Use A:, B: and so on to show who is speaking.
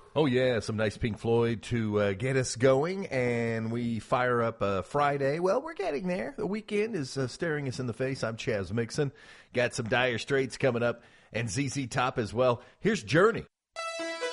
A: Oh, yeah, some nice Pink Floyd to get us going, and we fire up Friday. Well, we're getting there. The weekend is staring us in the face. I'm Chaz Mixon. Got some Dire Straits coming up, and ZZ Top as well. Here's Journey.